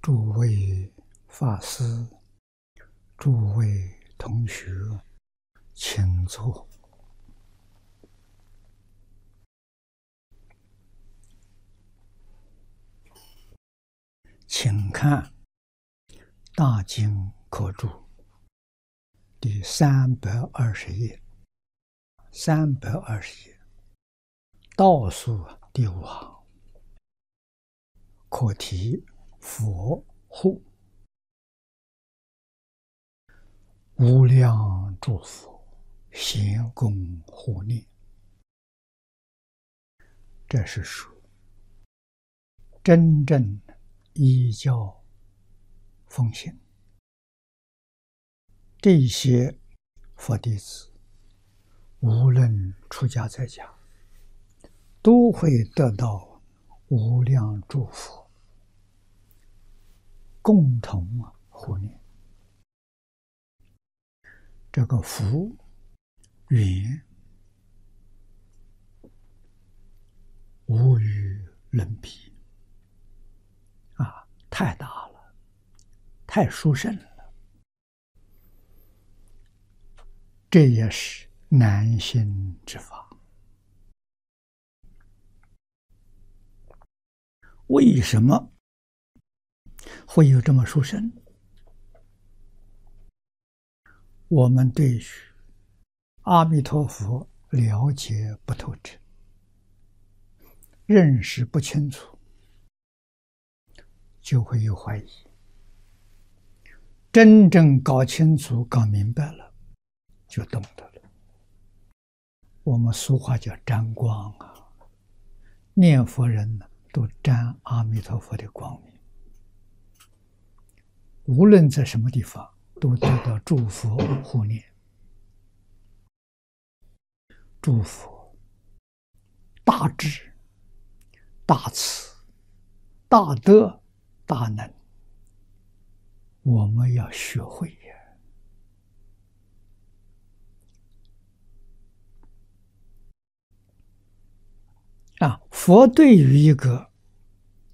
诸位法师、诸位同学，请坐。请看《大经科注》第320页，320页倒数第5行，课题佛护，无量诸佛咸恭护念。这是说真正依教奉行，这些佛弟子无论出家在家，都会得到无量诸佛共同护念。这个福缘无与伦比太大了，太殊胜了。这也是难行之法。为什么会有这么殊胜？我们对于阿弥陀佛了解不透彻，认识不清楚，就会有怀疑。真正搞清楚、搞明白了，就懂得了。我们俗话叫沾光啊，念佛人都沾阿弥陀佛的光明，无论在什么地方都得到诸佛护念。诸佛大智、大慈、大德、大能，我们要学会佛对于一个